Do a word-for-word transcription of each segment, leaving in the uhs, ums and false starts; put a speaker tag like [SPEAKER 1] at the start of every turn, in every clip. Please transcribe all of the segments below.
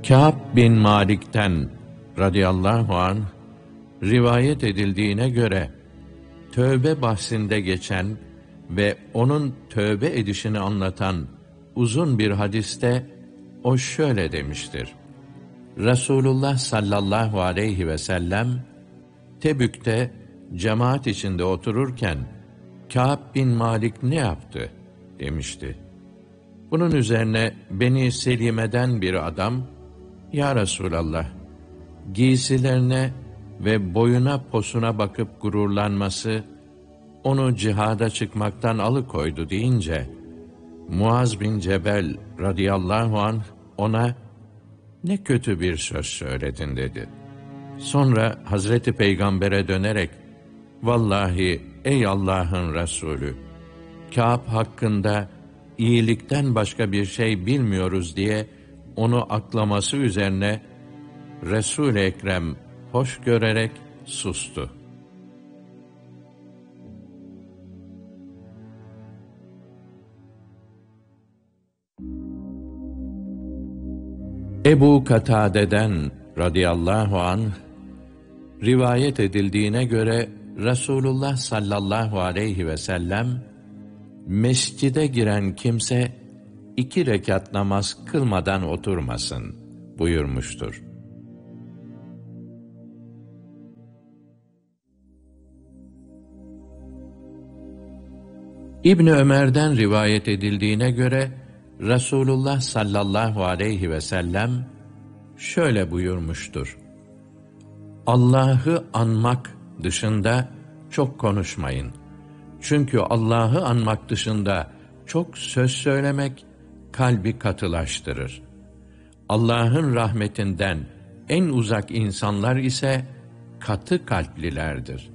[SPEAKER 1] Kâb bin Malik'ten radıyallahu anh rivayet edildiğine göre tövbe bahsinde geçen ve onun tövbe edişini anlatan uzun bir hadiste o şöyle demiştir: Resulullah sallallahu aleyhi ve sellem Tebük'te cemaat içinde otururken Kâb bin Malik ne yaptı demişti. Bunun üzerine Beni Selime'den bir adam, ya Resulallah, giysilerine ve boyuna posuna bakıp gururlanması onu cihada çıkmaktan alıkoydu deyince, Muaz bin Cebel radıyallahu anh ona ne kötü bir söz söyledin dedi. Sonra Hazreti Peygamber'e dönerek, vallahi ey Allah'ın Resulü, Kâb hakkında iyilikten başka bir şey bilmiyoruz diye onu aklaması üzerine Resul-i Ekrem hoş görerek sustu. Ebu Katade'den radıyallahu anh rivayet edildiğine göre Resulullah sallallahu aleyhi ve sellem mescide giren kimse iki rekat namaz kılmadan oturmasın buyurmuştur. İbni Ömer'den rivayet edildiğine göre Resulullah sallallahu aleyhi ve sellem şöyle buyurmuştur: Allah'ı anmak dışında çok konuşmayın. Çünkü Allah'ı anmak dışında çok söz söylemek kalbi katılaştırır. Allah'ın rahmetinden en uzak insanlar ise katı kalplilerdir.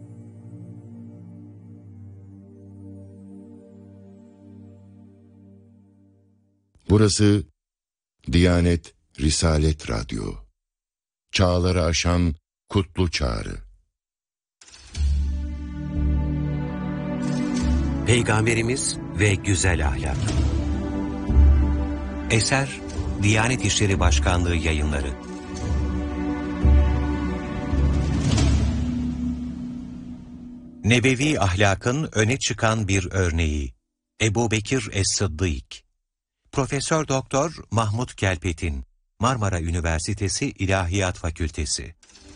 [SPEAKER 2] Burası Diyanet Risalet Radyo. Çağları aşan kutlu çağrı.
[SPEAKER 3] Peygamberimiz ve güzel ahlak. Eser Diyanet İşleri Başkanlığı Yayınları. Nebevi ahlakın öne çıkan bir örneği. Ebubekir Es-Sıddık. Profesör Doktor Mahmut Kelpetin, Marmara Üniversitesi İlahiyat Fakültesi.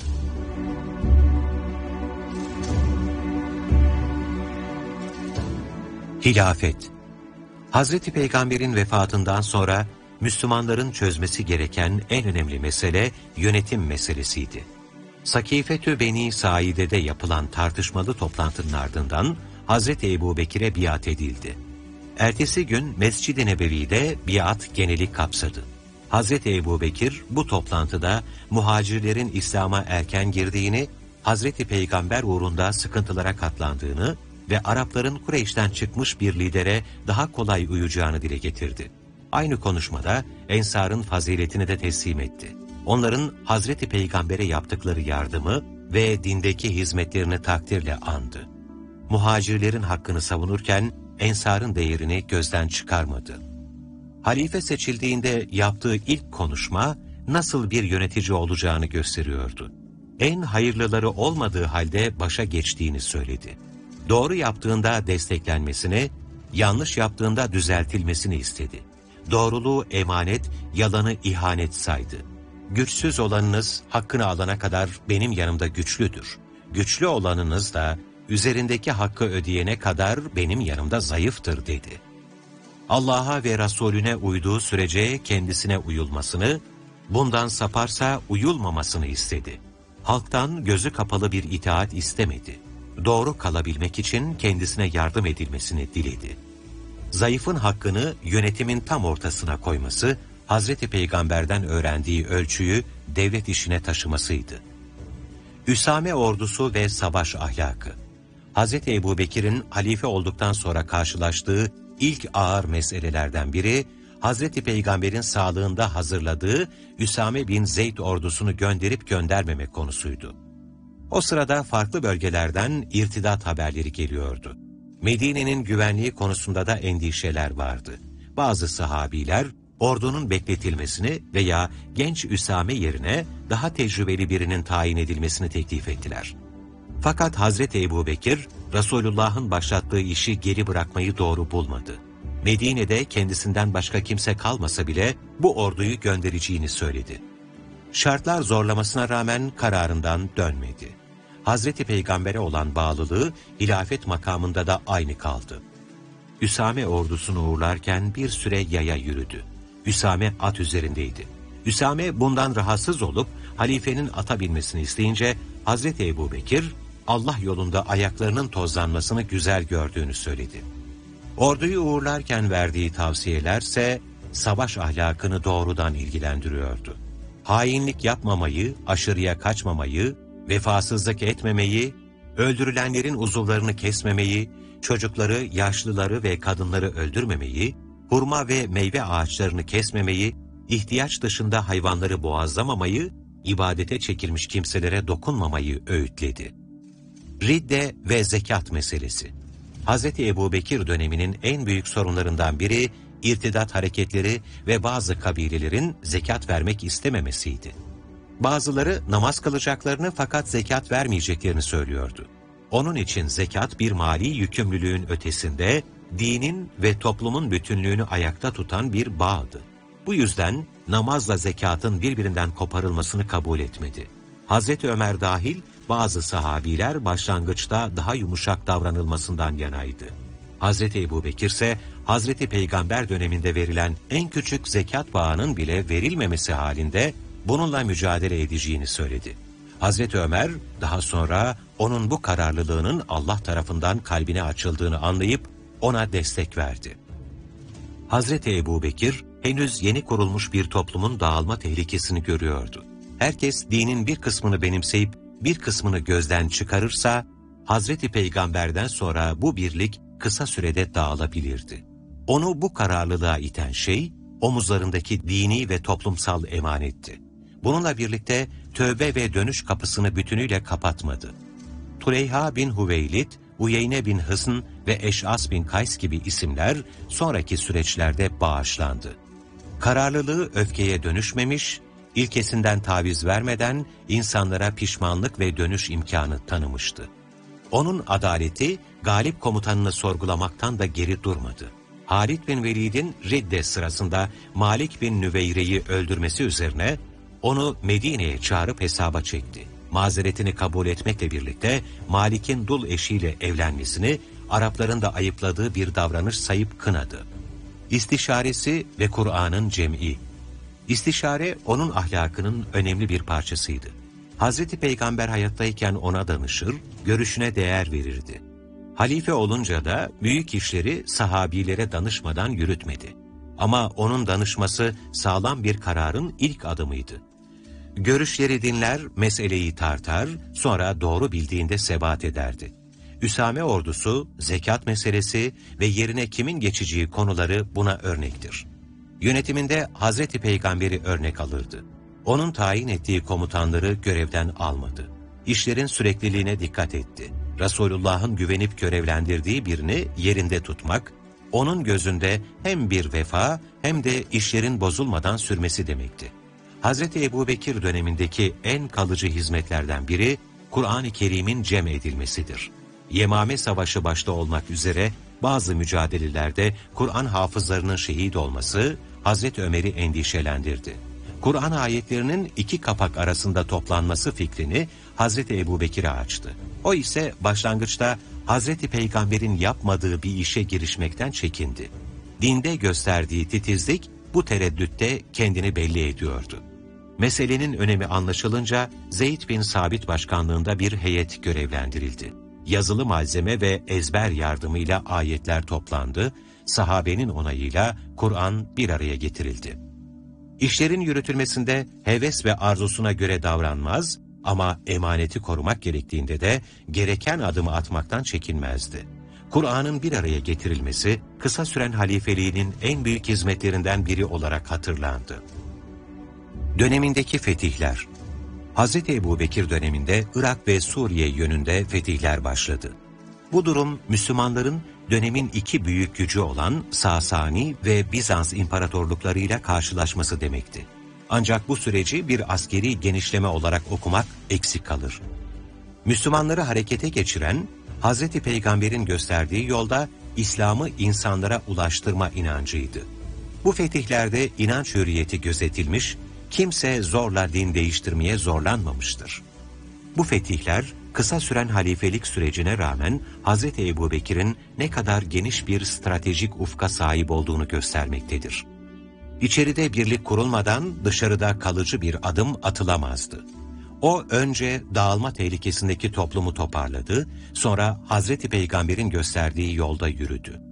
[SPEAKER 3] Hilafet. Hazreti Peygamber'in vefatından sonra Müslümanların çözmesi gereken en önemli mesele yönetim meselesiydi. Sakifetü Beni Saide'de yapılan tartışmalı toplantının ardından Hazreti Ebubekir'e biat edildi. Ertesi gün Mescid-i Nebevi'de biat geneli kapsadı. Hazreti Ebubekir bu toplantıda muhacirlerin İslam'a erken girdiğini, Hazreti Peygamber uğrunda sıkıntılara katlandığını ve Arapların Kureyş'ten çıkmış bir lidere daha kolay uyacağını dile getirdi. Aynı konuşmada Ensar'ın faziletini de teslim etti. Onların Hazreti Peygamber'e yaptıkları yardımı ve dindeki hizmetlerini takdirle andı. Muhacirlerin hakkını savunurken Ensar'ın değerini gözden çıkarmadı. Halife seçildiğinde yaptığı ilk konuşma nasıl bir yönetici olacağını gösteriyordu. En hayırlıları olmadığı halde başa geçtiğini söyledi. Doğru yaptığında desteklenmesini, yanlış yaptığında düzeltilmesini istedi. Doğruluğu emanet, yalanı ihanet saydı. Güçsüz olanınız hakkını alana kadar benim yanımda güçlüdür. Güçlü olanınız da üzerindeki hakkı ödeyene kadar benim yanımda zayıftır dedi. Allah'a ve Resulüne uyduğu sürece kendisine uyulmasını, bundan saparsa uyulmamasını istedi. Halktan gözü kapalı bir itaat istemedi. Doğru kalabilmek için kendisine yardım edilmesini diledi. Zayıfın hakkını yönetimin tam ortasına koyması, Hazreti Peygamber'den öğrendiği ölçüyü devlet işine taşımasıydı. Üsame ordusu ve savaş ahlakı. Hazreti Ebubekir'in halife olduktan sonra karşılaştığı ilk ağır meselelerden biri, Hazreti Peygamber'in sağlığında hazırladığı Üsame bin Zeyd ordusunu gönderip göndermemek konusuydu. O sırada farklı bölgelerden irtidat haberleri geliyordu. Medine'nin güvenliği konusunda da endişeler vardı. Bazı sahabiler, ordunun bekletilmesini veya genç Üsame yerine daha tecrübeli birinin tayin edilmesini teklif ettiler. Fakat Hazreti Ebubekir, Resulullah'ın başlattığı işi geri bırakmayı doğru bulmadı. Medine'de kendisinden başka kimse kalmasa bile bu orduyu göndereceğini söyledi. Şartlar zorlamasına rağmen kararından dönmedi. Hazreti Peygamber'e olan bağlılığı hilafet makamında da aynı kaldı. Üsame ordusunu uğurlarken bir süre yaya yürüdü. Üsame at üzerindeydi. Üsame bundan rahatsız olup halifenin ata binmesini isteyince Hazreti Ebubekir, Allah yolunda ayaklarının tozlanmasını güzel gördüğünü söyledi. Orduyu uğurlarken verdiği tavsiyelerse savaş ahlakını doğrudan ilgilendiriyordu. Hainlik yapmamayı, aşırıya kaçmamayı, vefasızlık etmemeyi, öldürülenlerin uzuvlarını kesmemeyi, çocukları, yaşlıları ve kadınları öldürmemeyi, hurma ve meyve ağaçlarını kesmemeyi, ihtiyaç dışında hayvanları boğazlamamayı, ibadete çekilmiş kimselere dokunmamayı öğütledi. Ridde ve zekat meselesi. Hazreti Ebubekir döneminin en büyük sorunlarından biri, irtidat hareketleri ve bazı kabilelerin zekat vermek istememesiydi. Bazıları namaz kılacaklarını fakat zekat vermeyeceklerini söylüyordu. Onun için zekat bir mali yükümlülüğün ötesinde, dinin ve toplumun bütünlüğünü ayakta tutan bir bağdı. Bu yüzden namazla zekatın birbirinden koparılmasını kabul etmedi. Hazreti Ömer dahil bazı sahabiler başlangıçta daha yumuşak davranılmasından yanaydı. Hazreti Ebubekir ise Hazreti Peygamber döneminde verilen en küçük zekat bağının bile verilmemesi halinde bununla mücadele edeceğini söyledi. Hazreti Ömer daha sonra onun bu kararlılığının Allah tarafından kalbine açıldığını anlayıp ona destek verdi. Hazreti Ebubekir henüz yeni kurulmuş bir toplumun dağılma tehlikesini görüyordu. Herkes dinin bir kısmını benimseyip bir kısmını gözden çıkarırsa Hazreti Peygamber'den sonra bu birlik kısa sürede dağılabilirdi. Onu bu kararlılığa iten şey omuzlarındaki dini ve toplumsal emanetti. Bununla birlikte tövbe ve dönüş kapısını bütünüyle kapatmadı. Tuleyha bin Hüveylid, Uyeyne bin Hısn ve Eş'as bin Kays gibi isimler sonraki süreçlerde bağışlandı. Kararlılığı öfkeye dönüşmemiş, ilkesinden taviz vermeden insanlara pişmanlık ve dönüş imkanı tanımıştı. Onun adaleti galip komutanını sorgulamaktan da geri durmadı. Halid bin Velid'in Ridde sırasında Malik bin Nüveyre'yi öldürmesi üzerine onu Medine'ye çağırıp hesaba çekti. Mazeretini kabul etmekle birlikte Malik'in dul eşiyle evlenmesini Arapların da ayıpladığı bir davranış sayıp kınadı. İstişaresi ve Kur'an'ın cem'i. İstişare onun ahlakının önemli bir parçasıydı. Hazreti Peygamber hayattayken ona danışır, görüşüne değer verirdi. Halife olunca da büyük işleri sahabilere danışmadan yürütmedi. Ama onun danışması sağlam bir kararın ilk adımıydı. Görüşleri dinler, meseleyi tartar, sonra doğru bildiğinde sebat ederdi. Üsame ordusu, zekat meselesi ve yerine kimin geçeceği konuları buna örnektir. Yönetiminde Hazreti Peygamber'i örnek alırdı. Onun tayin ettiği komutanları görevden almadı. İşlerin sürekliliğine dikkat etti. Resulullah'ın güvenip görevlendirdiği birini yerinde tutmak, onun gözünde hem bir vefa hem de işlerin bozulmadan sürmesi demekti. Hazreti Ebubekir dönemindeki en kalıcı hizmetlerden biri, Kur'an-ı Kerim'in cem edilmesidir. Yemame Savaşı başta olmak üzere bazı mücadelelerde Kur'an hafızlarının şehit olması Hazreti Ömer'i endişelendirdi. Kur'an ayetlerinin iki kapak arasında toplanması fikrini Hazreti Ebubekir'e açtı. O ise başlangıçta Hazreti Peygamber'in yapmadığı bir işe girişmekten çekindi. Dinde gösterdiği titizlik bu tereddütte kendini belli ediyordu. Meselenin önemi anlaşılınca Zeyd bin Sabit başkanlığında bir heyet görevlendirildi. Yazılı malzeme ve ezber yardımıyla ayetler toplandı, sahabenin onayıyla Kur'an bir araya getirildi. İşlerin yürütülmesinde heves ve arzusuna göre davranmaz ama emaneti korumak gerektiğinde de gereken adımı atmaktan çekinmezdi. Kur'an'ın bir araya getirilmesi kısa süren halifeliğinin en büyük hizmetlerinden biri olarak hatırlandı. Dönemindeki fetihler. Hazreti Ebubekir döneminde Irak ve Suriye yönünde fetihler başladı. Bu durum Müslümanların dönemin iki büyük gücü olan Sasani ve Bizans imparatorluklarıyla karşılaşması demekti. Ancak bu süreci bir askeri genişleme olarak okumak eksik kalır. Müslümanları harekete geçiren, Hazreti Peygamber'in gösterdiği yolda İslam'ı insanlara ulaştırma inancıydı. Bu fetihlerde inanç hürriyeti gözetilmiş, kimse zorla din değiştirmeye zorlanmamıştır. Bu fetihler, kısa süren halifelik sürecine rağmen Hazreti Ebubekir'in ne kadar geniş bir stratejik ufka sahip olduğunu göstermektedir. İçeride birlik kurulmadan dışarıda kalıcı bir adım atılamazdı. O önce dağılma tehlikesindeki toplumu toparladı, sonra Hazreti Peygamber'in gösterdiği yolda yürüdü.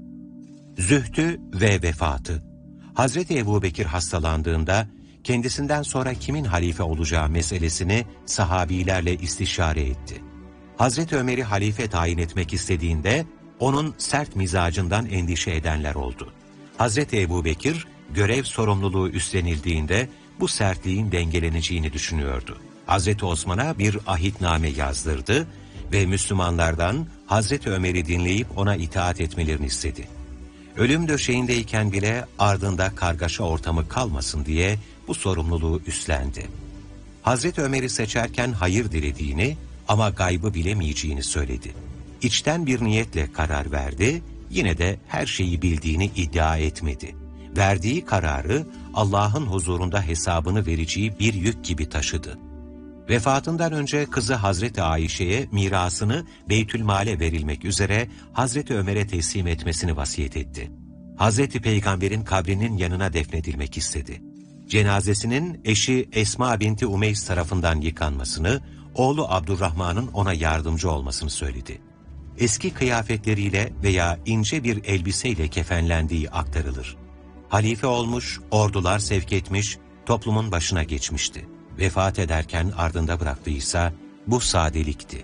[SPEAKER 3] Zühdü ve vefatı. Hazreti Ebubekir hastalandığında kendisinden sonra kimin halife olacağı meselesini sahabilerle istişare etti. Hazreti Ömer'i halife tayin etmek istediğinde onun sert mizacından endişe edenler oldu. Hazreti Ebubekir görev sorumluluğu üstlenildiğinde bu sertliğin dengeleneceğini düşünüyordu. Hazreti Osman'a bir ahitname yazdırdı ve Müslümanlardan Hazreti Ömer'i dinleyip ona itaat etmelerini istedi. Ölüm döşeğindeyken bile ardında kargaşa ortamı kalmasın diye bu sorumluluğu üstlendi. Hazreti Ömer'i seçerken hayır dilediğini ama gaybı bilemeyeceğini söyledi. İçten bir niyetle karar verdi, yine de her şeyi bildiğini iddia etmedi. Verdiği kararı Allah'ın huzurunda hesabını vereceği bir yük gibi taşıdı. Vefatından önce kızı Hazreti Ayşe'ye mirasını Beytülmal'e verilmek üzere Hazreti Ömer'e teslim etmesini vasiyet etti. Hazreti Peygamber'in kabrinin yanına defnedilmek istedi. Cenazesinin eşi Esma binti Umeys tarafından yıkanmasını, oğlu Abdurrahman'ın ona yardımcı olmasını söyledi. Eski kıyafetleriyle veya ince bir elbiseyle kefenlendiği aktarılır. Halife olmuş, ordular sevk etmiş, toplumun başına geçmişti. Vefat ederken ardında bıraktıysa bu sadelikti.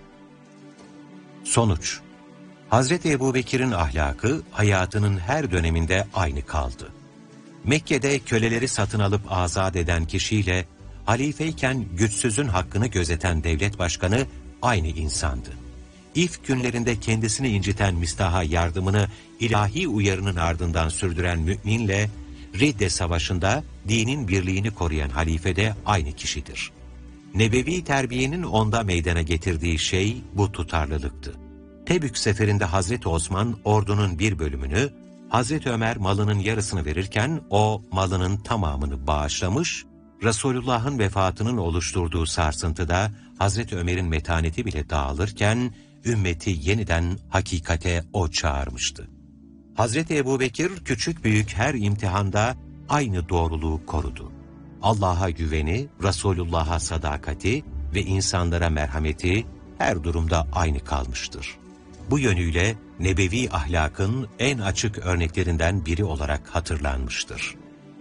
[SPEAKER 3] Sonuç: Hazreti Ebubekir'in ahlakı hayatının her döneminde aynı kaldı. Mekke'de köleleri satın alıp azat eden kişiyle halifeyken güçsüzün hakkını gözeten devlet başkanı aynı insandı. İlk günlerinde kendisini inciten Mistah'a yardımını ilahi uyarının ardından sürdüren müminle Ridde Savaşı'nda dinin birliğini koruyan halife de aynı kişidir. Nebevi terbiyenin onda meydana getirdiği şey bu tutarlılıktı. Tebük seferinde Hazreti Osman ordunun bir bölümünü, Hazreti Ömer malının yarısını verirken o malının tamamını bağışlamış, Resulullah'ın vefatının oluşturduğu sarsıntıda Hazreti Ömer'in metaneti bile dağılırken ümmeti yeniden hakikate o çağırmıştı. Hazreti Ebubekir küçük büyük her imtihanda aynı doğruluğu korudu. Allah'a güveni, Resulullah'a sadakati ve insanlara merhameti her durumda aynı kalmıştır. Bu yönüyle nebevi ahlakın en açık örneklerinden biri olarak hatırlanmıştır.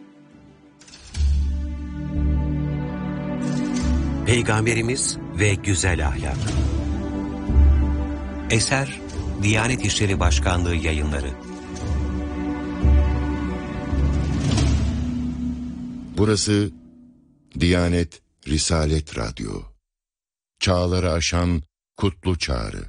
[SPEAKER 3] Peygamberimiz ve güzel ahlak. Eser Diyanet İşleri Başkanlığı Yayınları.
[SPEAKER 2] Burası Diyanet Risalet Radyo. Çağları aşan kutlu çağrı.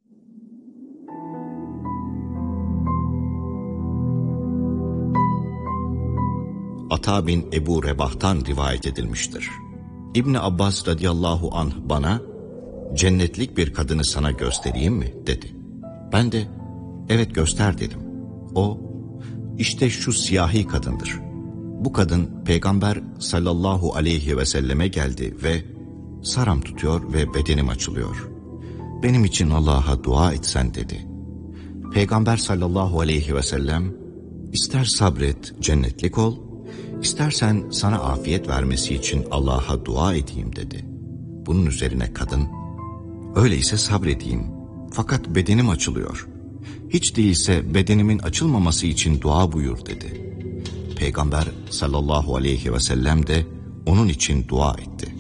[SPEAKER 4] Ata bin Ebu Rebah'tan rivayet edilmiştir. İbni Abbas radıyallahu anh bana, cennetlik bir kadını sana göstereyim mi dedi. Ben de evet göster dedim. O, işte şu siyahi kadındır. Bu kadın Peygamber sallallahu aleyhi ve selleme geldi ve saram tutuyor ve bedenim açılıyor. Benim için Allah'a dua etsen dedi. Peygamber sallallahu aleyhi ve sellem, ister sabret cennetlik ol, istersen sana afiyet vermesi için Allah'a dua edeyim dedi. Bunun üzerine kadın, öyleyse sabredeyim fakat bedenim açılıyor. Hiç değilse bedenimin açılmaması için dua buyur dedi. Peygamber sallallahu aleyhi ve sellem de onun için dua etti.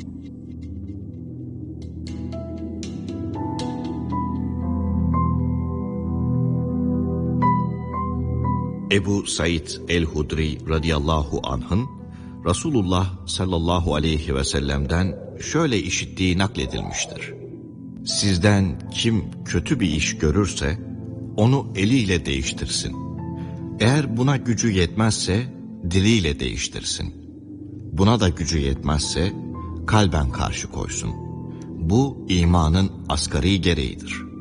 [SPEAKER 4] Ebu Said el-Hudri radıyallahu anh'ın Resulullah sallallahu aleyhi ve sellem'den şöyle işittiği nakledilmiştir. Sizden kim kötü bir iş görürse onu eliyle değiştirsin. Eğer buna gücü yetmezse diliyle değiştirsin. Buna da gücü yetmezse kalben karşı koysun. Bu imanın asgari gereğidir.